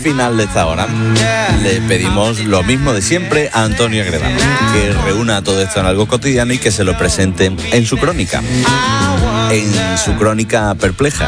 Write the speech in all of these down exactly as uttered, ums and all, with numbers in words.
Final de esta hora le pedimos lo mismo de siempre a Antonio Gredano, que reúna todo esto en algo cotidiano y que se lo presente en su crónica, en su crónica perpleja.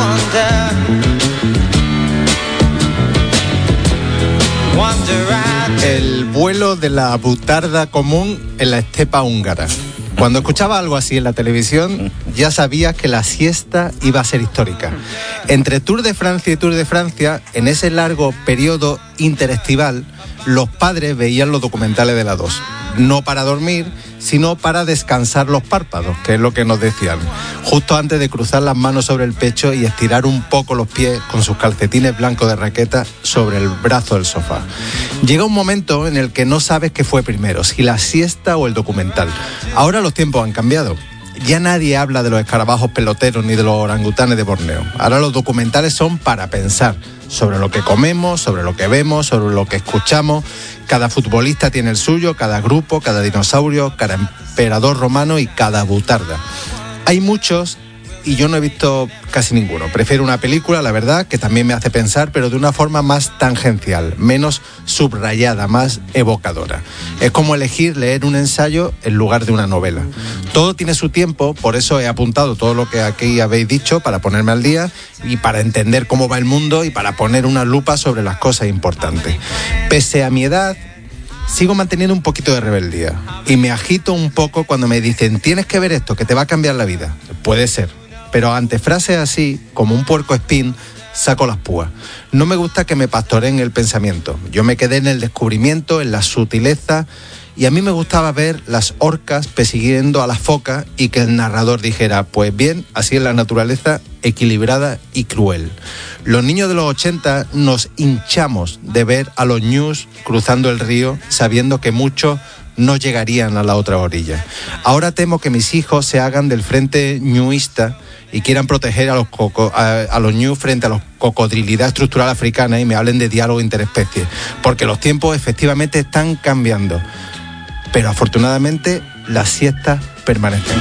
El vuelo de la butarda común en la estepa húngara. Cuando escuchaba algo así en la televisión, ya sabías que la siesta iba a ser histórica. Entre Tour de Francia y Tour de Francia, en ese largo periodo interestival, los padres veían los documentales de la dos. No para dormir, sino para descansar los párpados, que es lo que nos decían, justo antes de cruzar las manos sobre el pecho y estirar un poco los pies con sus calcetines blancos de raqueta sobre el brazo del sofá. Llega un momento en el que no sabes qué fue primero, si la siesta o el documental. Ahora los tiempos han cambiado. Ya nadie habla de los escarabajos peloteros ni de los orangutanes de Borneo. Ahora los documentales son para pensar sobre lo que comemos, sobre lo que vemos, sobre lo que escuchamos. Cada futbolista tiene el suyo, cada grupo, cada dinosaurio, cada emperador romano y cada butarda. Hay muchos y yo no he visto casi ninguno. Prefiero una película, la verdad, que también me hace pensar, pero de una forma más tangencial, menos subrayada, más evocadora. Es como elegir leer un ensayo en lugar de una novela. Todo tiene su tiempo, por eso he apuntado todo lo que aquí habéis dicho para ponerme al día y para entender cómo va el mundo y para poner una lupa sobre las cosas importantes. Pese a mi edad, sigo manteniendo un poquito de rebeldía y me agito un poco cuando me dicen tienes que ver esto, que te va a cambiar la vida. Puede ser, pero ante frases así, como un puerco espín, saco las púas. No me gusta que me pastoreen el pensamiento. Yo me quedé en el descubrimiento, en la sutileza, y a mí me gustaba ver las orcas persiguiendo a las focas y que el narrador dijera, pues bien, así es la naturaleza, equilibrada y cruel. Los niños de los ochenta nos hinchamos de ver a los ñus cruzando el río, sabiendo que muchos no llegarían a la otra orilla. Ahora temo que mis hijos se hagan del frente ñuista y quieran proteger a los, coco, a, a los ñus frente a la cocodrilidad estructural africana y me hablen de diálogo interespecie, porque los tiempos efectivamente están cambiando, pero afortunadamente las siestas permanecen.